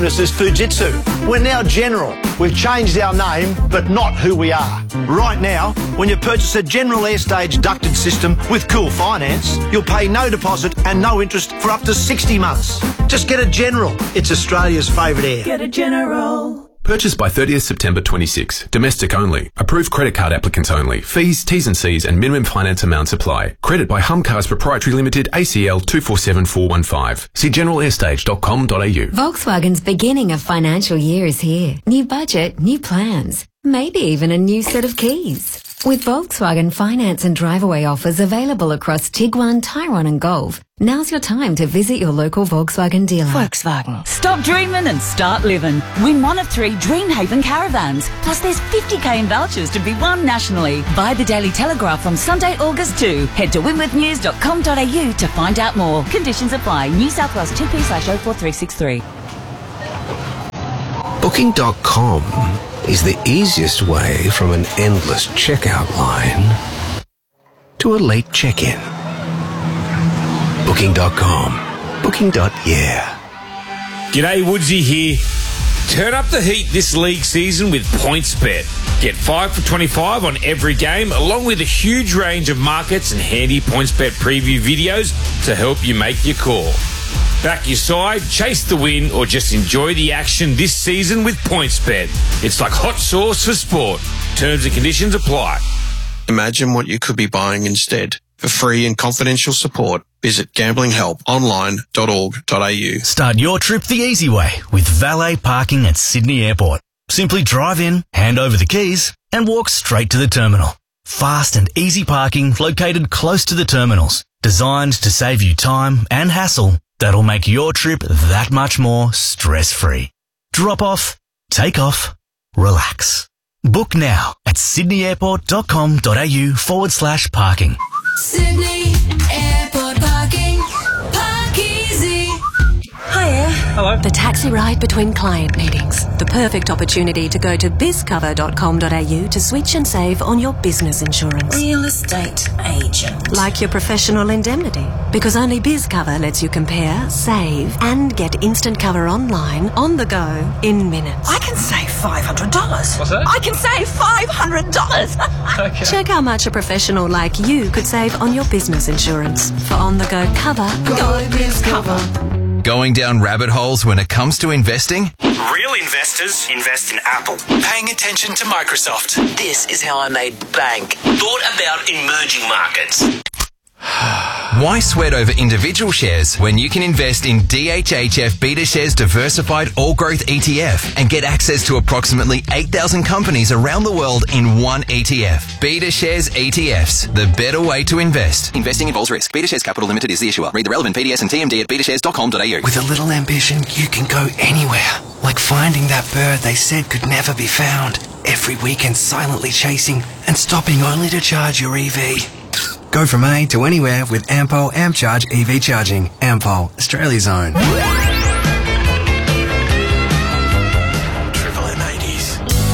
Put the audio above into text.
This is Fujitsu. We're now General. We've changed our name, but not who we are. Right now, when you purchase a General Airstage ducted system with Cool Finance, you'll pay no deposit and no interest for up to 60 months. Just get a General. It's Australia's favourite air. Get a General. Purchase by 30th September 26. Domestic only. Approved credit card applicants only. Fees, T's and C's and minimum finance amounts apply. Credit by Humcars Proprietary Limited, ACL 247415. See generalairstage.com.au. Volkswagen's beginning of financial year is here. New budget, new plans. Maybe even a new set of keys. With Volkswagen finance and drive-away offers available across Tiguan, Tyrone and Golf, now's your time to visit your local Volkswagen dealer. Volkswagen. Stop dreaming and start living. Win one of 3 Dreamhaven caravans. Plus there's 50k in vouchers to be won nationally. Buy the Daily Telegraph from Sunday, August 2. Head to winwithnews.com.au to find out more. Conditions apply. New South Wales 2P/04363. Booking.com is the easiest way from an endless checkout line to a late check-in. Booking.com. Booking.yeah. G'day, Woodsy here. Turn up the heat this league season with PointsBet. Get 5 for 25 on every game, along with a huge range of markets and handy PointsBet preview videos to help you make your call. Back your side, chase the win, or just enjoy the action this season with PointsBet. It's like hot sauce for sport. Terms and conditions apply. Imagine what you could be buying instead. For free and confidential support, visit gamblinghelp.online.au. Start your trip the easy way with valet parking at Sydney Airport. Simply drive in, hand over the keys, and walk straight to the terminal. Fast and easy parking located close to the terminals. Designed to save you time and hassle. That'll make your trip that much more stress-free. Drop off, take off, relax. Book now at sydneyairport.com.au/parking. Sydney Airport Parking. Park easy. Hiya. Hello. The taxi ride between client meetings. The perfect opportunity to go to bizcover.com.au to switch and save on your business insurance. Real estate agent. Like your professional indemnity. Because only BizCover lets you compare, save, and get instant cover online, on the go, in minutes. I can save $500. What's that? I can save $500. Okay. Check how much a professional like you could save on your business insurance. For on-the-go cover, Go BizCover. Going down rabbit holes when it comes to investing? Real investors invest in Apple. Paying attention to Microsoft. This is how I made bank. Thought about emerging markets. Why sweat over individual shares when you can invest in DHHF BetaShares Diversified All Growth ETF and get access to approximately 8,000 companies around the world in one ETF? BetaShares ETFs, the better way to invest. Investing involves risk. BetaShares Capital Limited is the issuer. Read the relevant PDS and TMD at betashares.com.au. With a little ambition, you can go anywhere. Like finding that bird they said could never be found. Every weekend silently chasing and stopping only to charge your EV. Go from A to anywhere with Ampol AmpCharge EV charging. Ampol, Australia's own.